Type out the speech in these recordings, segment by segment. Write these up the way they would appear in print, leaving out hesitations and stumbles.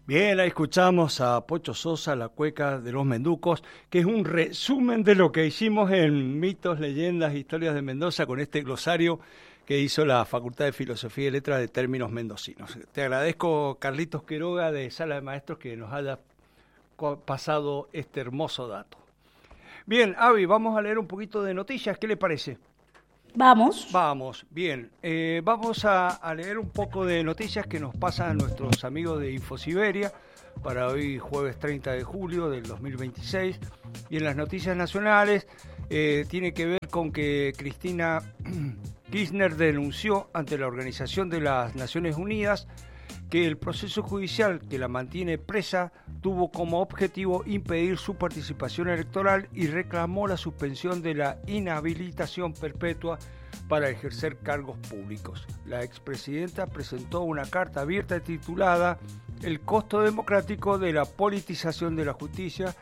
Bien, ahí escuchamos a Pocho Sosa, La Cueca de los Menducos, que es un resumen de lo que hicimos en Mitos, Leyendas, Historias de Mendoza con este glosario que hizo la Facultad de Filosofía y Letras de Términos Mendocinos. Te agradezco, Carlitos Quiroga, de Sala de Maestros, que nos haya pasado este hermoso dato. Bien, Avi, vamos a leer un poquito de noticias, ¿qué le parece? Vamos. Vamos, bien. Vamos a leer un poco de noticias que nos pasan nuestros amigos de Infosiberia para hoy jueves 30 de julio del 2026. Y en las noticias nacionales tiene que ver con que Cristina Kirchner denunció ante la Organización de las Naciones Unidas que el proceso judicial que la mantiene presa tuvo como objetivo impedir su participación electoral y reclamó la suspensión de la inhabilitación perpetua para ejercer cargos públicos. La expresidenta presentó una carta abierta titulada El costo democrático de la politización de la justicia,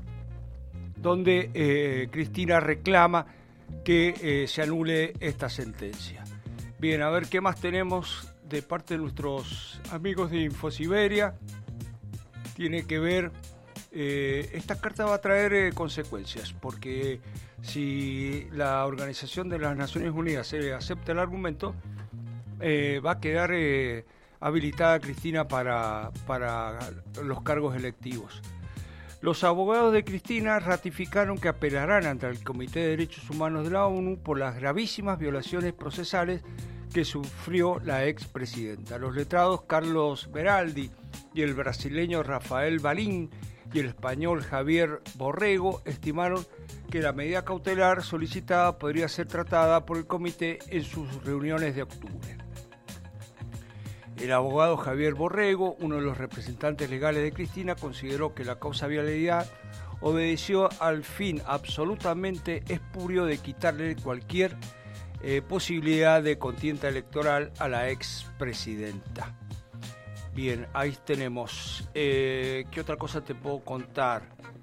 donde Cristina reclama que se anule esta sentencia. Bien, a ver qué más tenemos de parte de nuestros amigos de Infosiberia. Tiene que ver, esta carta va a traer consecuencias, porque si la Organización de las Naciones Unidas acepta el argumento, va a quedar habilitada Cristina para los cargos electivos. Los abogados de Cristina ratificaron que apelarán ante el Comité de Derechos Humanos de la ONU por las gravísimas violaciones procesales que sufrió la expresidenta. Los letrados Carlos Beraldi y el brasileño Rafael Balín y el español Javier Borrego estimaron que la medida cautelar solicitada podría ser tratada por el comité en sus reuniones de octubre. El abogado Javier Borrego, uno de los representantes legales de Cristina, consideró que la causabilidad obedeció al fin absolutamente espurio de quitarle cualquier posibilidad de contienda electoral a la expresidenta. Bien, ahí tenemos. ¿Qué otra cosa te puedo contar?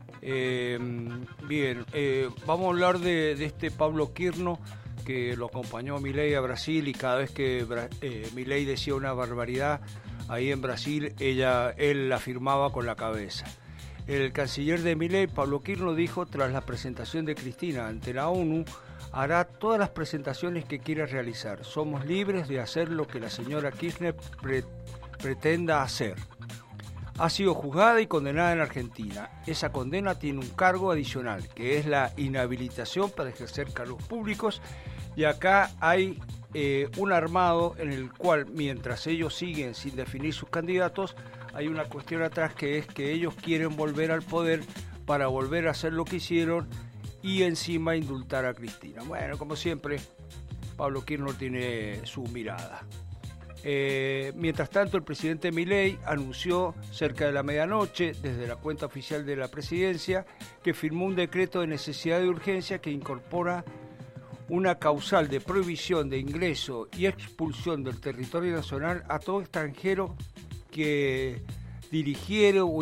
Vamos a hablar de este Pablo Quirno, que lo acompañó a Milei a Brasil, y cada vez que Milei decía una barbaridad ahí en Brasil, él la afirmaba con la cabeza. El canciller de Milei, Pablo Quirno, dijo tras la presentación de Cristina ante la ONU: hará todas las presentaciones que quiera realizar. Somos libres de hacer lo que la señora Kirchner pretenda hacer. Ha sido juzgada y condenada en Argentina. Esa condena tiene un cargo adicional, que es la inhabilitación para ejercer cargos públicos. Y acá hay un armado en el cual, mientras ellos siguen sin definir sus candidatos, hay una cuestión atrás, que es que ellos quieren volver al poder para volver a hacer lo que hicieron y encima indultar a Cristina. Bueno, como siempre, Pablo Kirchner tiene su mirada. Mientras tanto, el presidente Milei anunció cerca de la medianoche, desde la cuenta oficial de la presidencia, que firmó un decreto de necesidad de urgencia que incorpora una causal de prohibición de ingreso y expulsión del territorio nacional a todo extranjero que dirigiera o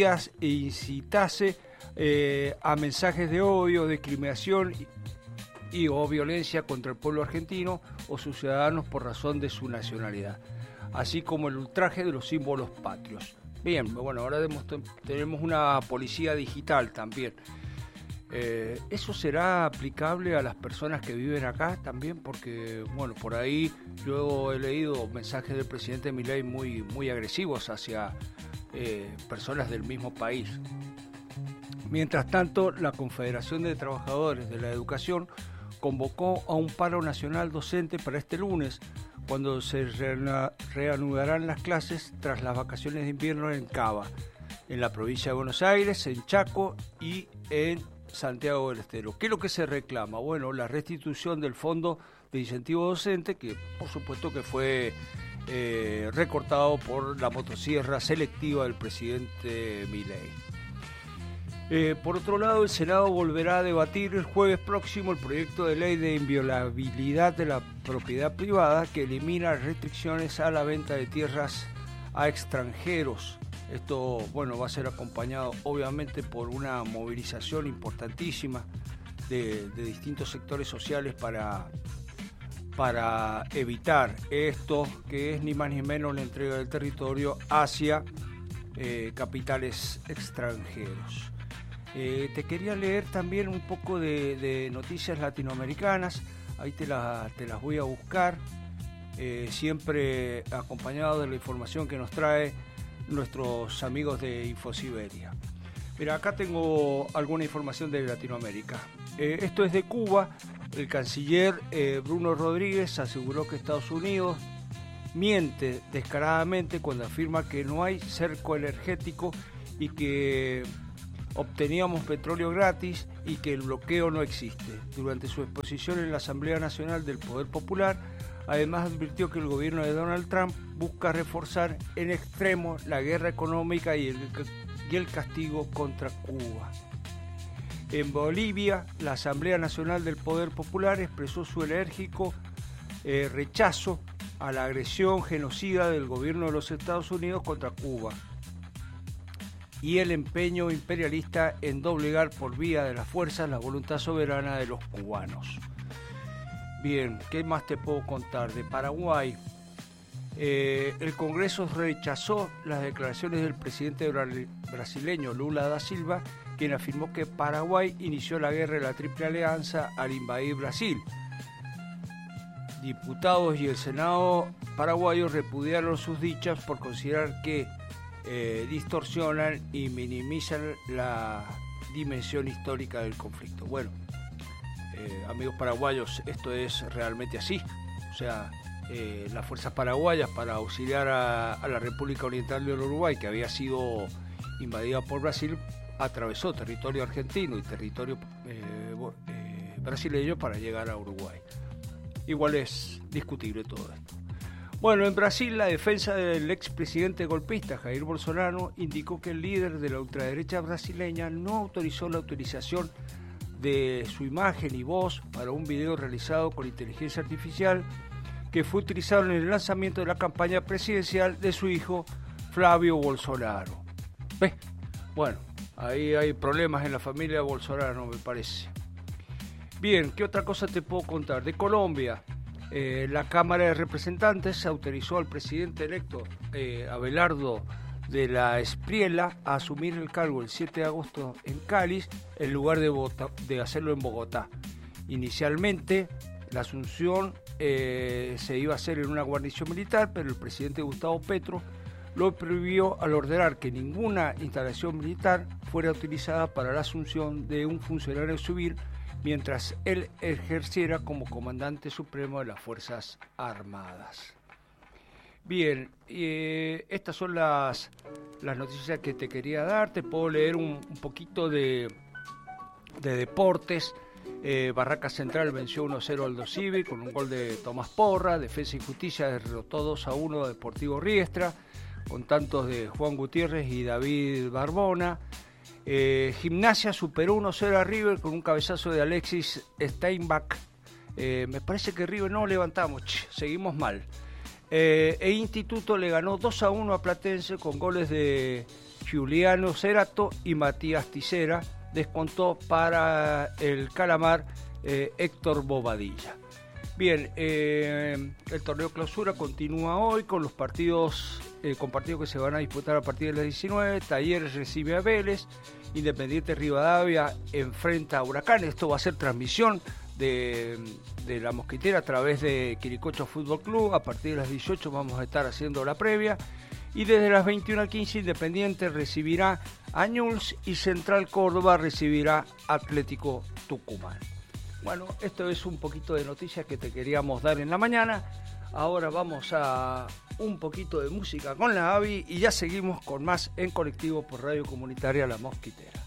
incitase a mensajes de odio, discriminación o violencia contra el pueblo argentino o sus ciudadanos por razón de su nacionalidad, así como el ultraje de los símbolos patrios. Bien, bueno, ahora tenemos una policía digital también. ¿Eso será aplicable a las personas que viven acá también? Porque, bueno, por ahí yo he leído mensajes del presidente Milei muy agresivos hacia personas del mismo país. Mientras tanto, la Confederación de Trabajadores de la Educación convocó a un paro nacional docente para este lunes, cuando se reanudarán las clases tras las vacaciones de invierno en Cava, en la provincia de Buenos Aires, en Chaco y en Santiago del Estero. ¿Qué es lo que se reclama? Bueno, la restitución del fondo de incentivo docente, que por supuesto que fue recortado por la motosierra selectiva del presidente Milei. Por otro lado, el Senado volverá a debatir el jueves próximo el proyecto de ley de inviolabilidad de la propiedad privada, que elimina restricciones a la venta de tierras a extranjeros. Esto, bueno, va a ser acompañado obviamente por una movilización importantísima de distintos sectores sociales para evitar esto, que es ni más ni menos la entrega del territorio hacia capitales extranjeros. Te quería leer también un poco de noticias latinoamericanas, ahí te las voy a buscar, siempre acompañado de la información que nos trae nuestros amigos de Infosiberia. Mira, acá tengo alguna información de Latinoamérica. Esto es de Cuba. El canciller Bruno Rodríguez aseguró que Estados Unidos miente descaradamente cuando afirma que no hay cerco energético y que obteníamos petróleo gratis y que el bloqueo no existe. Durante su exposición en la Asamblea Nacional del Poder Popular, además advirtió que el gobierno de Donald Trump busca reforzar en extremo la guerra económica y el castigo contra Cuba. En Bolivia, la Asamblea Nacional del Poder Popular expresó su enérgico rechazo a la agresión genocida del gobierno de los Estados Unidos contra Cuba y el empeño imperialista en doblegar por vía de las fuerzas la voluntad soberana de los cubanos. Bien, ¿qué más te puedo contar? De Paraguay, el Congreso rechazó las declaraciones del presidente brasileño Lula da Silva, quien afirmó que Paraguay inició la guerra de la Triple Alianza al invadir Brasil. Diputados y el Senado paraguayo repudiaron sus dichas por considerar que distorsionan y minimizan la dimensión histórica del conflicto. Bueno, amigos paraguayos, esto es realmente así. O sea, las fuerzas paraguayas para auxiliar a la República Oriental del Uruguay, que había sido invadida por Brasil, atravesó territorio argentino y territorio brasileño para llegar a Uruguay. Igual es discutible todo esto. Bueno, en Brasil la defensa del expresidente golpista Jair Bolsonaro indicó que el líder de la ultraderecha brasileña no autorizó la utilización de su imagen y voz para un video realizado con inteligencia artificial que fue utilizado en el lanzamiento de la campaña presidencial de su hijo Flavio Bolsonaro. ¿Ves? Bueno, ahí hay problemas en la familia Bolsonaro, me parece. Bien, ¿qué otra cosa te puedo contar? De Colombia, la Cámara de Representantes autorizó al presidente electo Abelardo de la Espriella a asumir el cargo el 7 de agosto en Cali, en lugar de hacerlo en Bogotá. Inicialmente, la asunción se iba a hacer en una guarnición militar, pero el presidente Gustavo Petro lo prohibió al ordenar que ninguna instalación militar fuera utilizada para la asunción de un funcionario civil mientras él ejerciera como comandante supremo de las Fuerzas Armadas. Bien, estas son las noticias que te quería dar. Te puedo leer un poquito de deportes. Barraca Central venció 1-0 al Dosivi con un gol de Tomás Porra. Defensa y Justicia derrotó 2-1 a Deportivo Riestra con tantos de Juan Gutiérrez y David Barbona. Gimnasia superó 1-0 a River con un cabezazo de Alexis Steinbach. Me parece que River no levantamos, seguimos mal. Instituto le ganó 2-1 a Platense con goles de Giuliano Cerato y Matías Tisera. Descontó para el Calamar Héctor Bobadilla. Bien, el torneo clausura continúa hoy con los partidos que se van a disputar a partir de las 19. Talleres recibe a Vélez, Independiente Rivadavia enfrenta a Huracán. Esto va a ser transmisión de la Mosquitera a través de Quiricocha Fútbol Club. A partir de las 18 vamos a estar haciendo la previa. Y desde las 21:15 Independiente recibirá a Newell's y Central Córdoba recibirá Atlético Tucumán. Bueno, esto es un poquito de noticias que te queríamos dar en la mañana. Ahora vamos a un poquito de música con la Avi y ya seguimos con más en Colectivo por Radio Comunitaria La Mosquitera.